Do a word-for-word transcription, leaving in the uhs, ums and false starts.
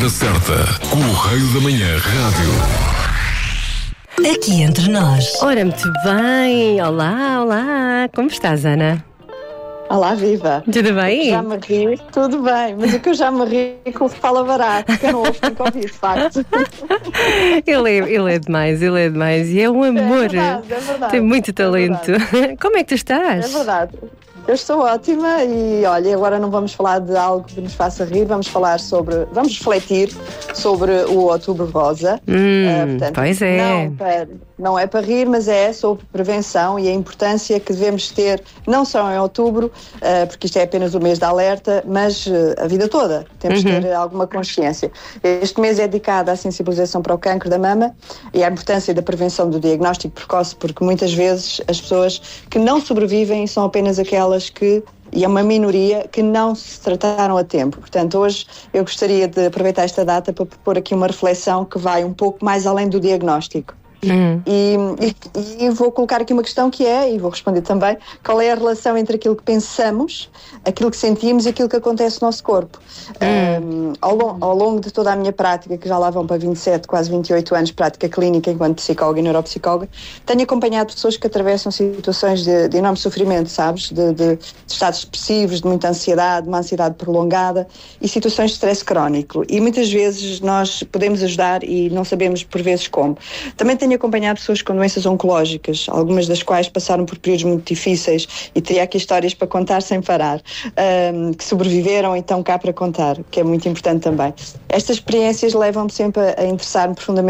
hora certa. Correio da Manhã Rádio. Aqui entre nós. Ora, muito bem. Olá, olá. Como estás, Ana? Olá, viva! Tudo bem? Já me ri, tudo bem, mas é que eu já me ri com o que fala barato, que eu não ouço nunca ouvi, de facto. Ele é, ele é demais, ele é demais e é um amor. É verdade, é verdade. Tem muito talento. É Como é que tu estás? É verdade. Eu estou ótima e, olha, agora não vamos falar de algo que nos faça rir, vamos falar sobre, vamos refletir sobre o Outubro Rosa. Hum, uh, portanto, pois é. Não, para, não é para rir, mas é sobre prevenção e a importância que devemos ter, não só em outubro, uh, porque isto é apenas o mês da alerta, mas uh, a vida toda. Temos uhum. que ter alguma consciência. Este mês é dedicado à sensibilização para o cancro da mama e à importância da prevenção do diagnóstico precoce, porque muitas vezes as pessoas que não sobrevivem são apenas aquelas que, e é uma minoria, que não se trataram a tempo. Portanto, hoje eu gostaria de aproveitar esta data para propor aqui uma reflexão que vai um pouco mais além do diagnóstico. Uhum. E, e, e vou colocar aqui uma questão que é, e vou responder também, qual é a relação entre aquilo que pensamos, aquilo que sentimos e aquilo que acontece no nosso corpo. Uhum. Um, ao, long, ao longo de toda a minha prática, que já lá vão para vinte e sete, quase vinte e oito anos de prática clínica enquanto psicóloga e neuropsicóloga, tenho acompanhado pessoas que atravessam situações de, de enorme sofrimento, sabes? De, de, de estados depressivos, de muita ansiedade, uma ansiedade prolongada e situações de stress crónico. E muitas vezes nós podemos ajudar e não sabemos por vezes como. Também tenho acompanhado pessoas com doenças oncológicas, algumas das quais passaram por períodos muito difíceis e teria aqui histórias para contar sem parar, um, que sobreviveram e estão cá para contar, que é muito importante também. Estas experiências levam-me sempre a, a interessar-me profundamente